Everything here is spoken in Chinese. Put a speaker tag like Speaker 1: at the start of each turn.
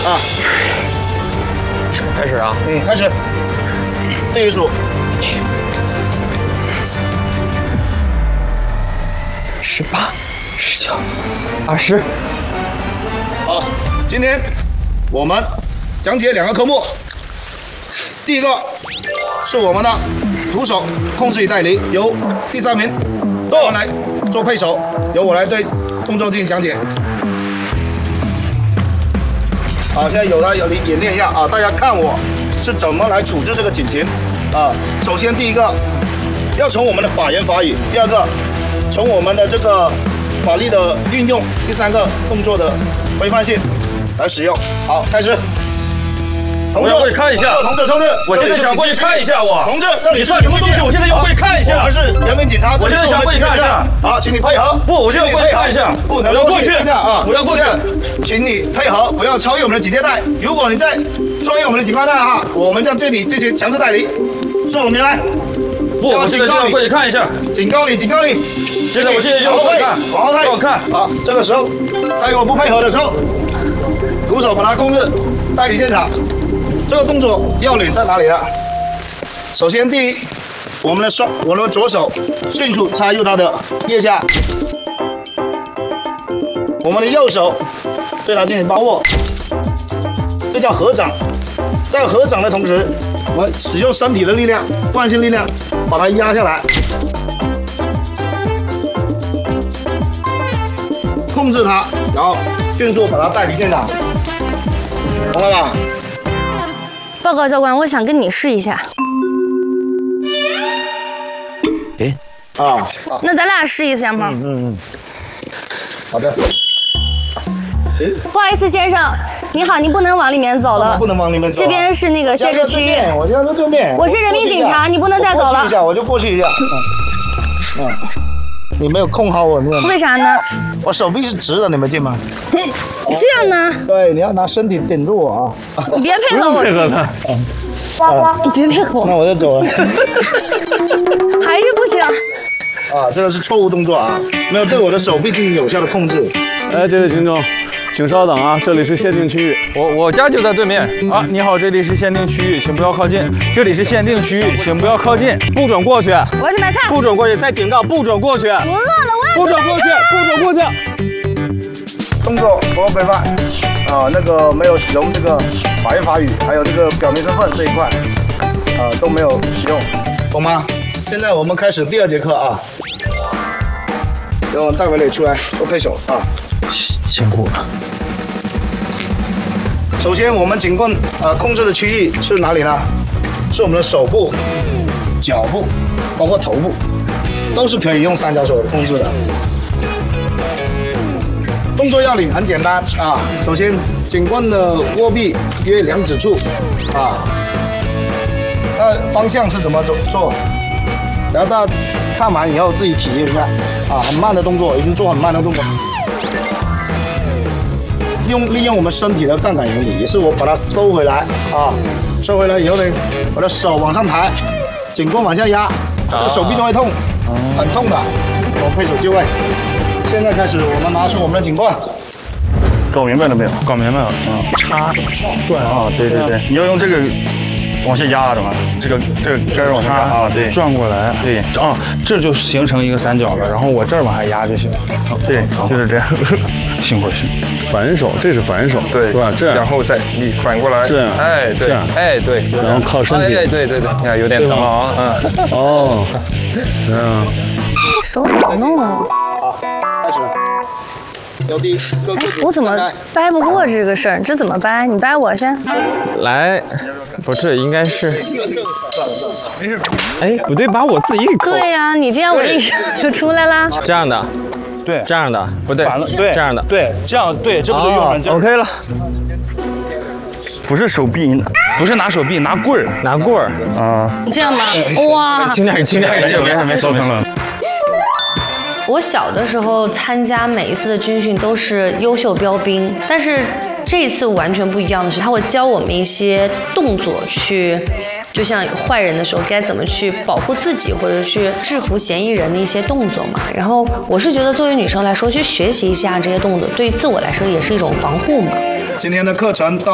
Speaker 1: 啊。
Speaker 2: 开始啊。
Speaker 1: 开始。这一数。
Speaker 2: 18、19、20。
Speaker 1: 好，今天我们讲解2个科目。第一个是我们的徒手控制与带离，由第3名我来做配手，由我来对动作进行讲解。好，现在有你演练一下啊，大家看我是怎么来处置这个警琴啊。首先第一个要从我们的法言法语，第二个从我们的这个法律的运用，第3个动作的规范性来使用。好，开始。
Speaker 3: 我要过去看一下，
Speaker 1: 同志，
Speaker 3: 我现在想过去看一下我。
Speaker 1: 同志，这里
Speaker 3: 你算什么东西？我现在要过去看一下。
Speaker 1: 我们是人民警察，
Speaker 3: 我现在想过去看一下。
Speaker 1: 好，请你配合。
Speaker 3: 不，我现在要过去看一下。
Speaker 1: 不能
Speaker 3: 过去
Speaker 1: 啊！
Speaker 3: 我要过去，
Speaker 1: 请你配合，不要超越我们的警戒带。如果你再超越我们的警戒带哈，我们将对你进行强制带离。说我明白？
Speaker 3: 不，我现在就要过去看一下。
Speaker 1: 警告你！
Speaker 3: 现在我现在就要过去看，
Speaker 1: 往后退，
Speaker 3: 给我看。
Speaker 1: 好，这个时候，在我不配合的时候，徒手把它控制，带离现场。这个动作要领在哪里呢？首先，第一，我们的左手迅速插入它的腋下，我们的右手对它进行把握，这叫合掌。在合掌的同时，我们使用身体的力量、惯性力量把它压下来，控制它，然后迅速把它带离现场，懂了吧？
Speaker 4: 报告教官，我想跟你试一下。
Speaker 2: 哎，
Speaker 1: 啊，
Speaker 4: 那咱俩试一下吗？
Speaker 1: 好的。
Speaker 4: 不好意思，先生，你好，您不能往里面走了。
Speaker 1: 不能往里面走。
Speaker 4: 这边是那个限制区域。
Speaker 1: 我家在对面。
Speaker 4: 我是人民警察，你不能再走了。
Speaker 1: 我就过去一下。你没有控好我，
Speaker 4: 为啥呢？
Speaker 1: 我手臂是直的，你没见吗？
Speaker 4: 这样呢？
Speaker 1: 对，你要拿身体顶住我啊！
Speaker 4: 你别配合我。
Speaker 3: 配合他。
Speaker 4: 你别配合我。
Speaker 1: 那我就走了。
Speaker 4: 还是不行。
Speaker 1: 啊，这个是错误动作啊！没有对我的手臂进行有效的控制。
Speaker 3: 哎，这位听众，请稍等啊，这里是限定区域。
Speaker 2: 我家就在对面
Speaker 3: 啊。你好，这里是限定区域，请不要靠近。这里是限定区域，请不要靠近，不准过去。
Speaker 4: 我要去买菜。
Speaker 3: 不准过去，再警告，不准过去。我
Speaker 4: 饿了，我要去买菜。
Speaker 3: 不准过去。
Speaker 1: 动作不够规范啊，那个没有使用这个法言法语，还有这个表明身份这一块都没有使用，懂吗？现在我们开始第2节课啊，由戴维磊出来做配手啊，
Speaker 2: 辛苦了。
Speaker 1: 首先我们警棍控制的区域是哪里呢？是我们的手部、脚部，包括头部，都是可以用3角手控制的。动作要领很简单啊，首先警棍的握臂约2指处啊，那方向是怎么做？然后大家看完以后自己体验一下啊，很慢的动作，已经做很慢的动作。利用我们身体的杠杆原理，也是我把它收回来啊，收回来以后呢，我的手往上抬，警棍往下压，这个手臂就会痛，很痛的。我配手就位。现在开始，我们拿出我们的警棍。
Speaker 3: 搞明白了没有？搞明白了。插转啊，对，你要用这个往下压着嘛，这个根儿往下压啊，对，转过来，对啊，这就形成一个3角了，然后我这儿往下压就行。对，就是这样。辛苦了。反手，这是反手，对，是吧？这样，
Speaker 2: 然后再你反过来，
Speaker 3: 这样，
Speaker 2: 哎，对，哎，对，
Speaker 3: 然后靠身体，
Speaker 2: 哎，对，你看有点疼啊，
Speaker 3: 哦，这样，
Speaker 4: 手怎么弄啊？
Speaker 1: 好，开始了。
Speaker 4: 我怎么掰不过这个事儿？这怎么掰？你掰我先。
Speaker 2: 来，不是，应该是，哎，不对，把我自己给扣。
Speaker 4: 对呀，你这样我一手就出来啦。
Speaker 2: 这样的，
Speaker 3: 对，
Speaker 2: 这样的，不对，
Speaker 3: 反了，对，
Speaker 2: 这样的，
Speaker 3: 对，这样对，这不就用软件
Speaker 2: ？OK 了。
Speaker 3: 不是手臂，不是拿手臂，拿棍儿，
Speaker 2: 拿棍儿
Speaker 4: 啊。这样吗？哇！
Speaker 2: 轻点，
Speaker 3: 没烧成了。
Speaker 5: 我小的时候参加每一次的军训都是优秀标兵，但是这一次完全不一样的是，他会教我们一些动作去，就像有坏人的时候该怎么去保护自己，或者去制服嫌疑人的一些动作嘛。然后我是觉得作为女生来说，去学习一下这些动作，对于自我来说也是一种防护嘛。
Speaker 1: 今天的课程到。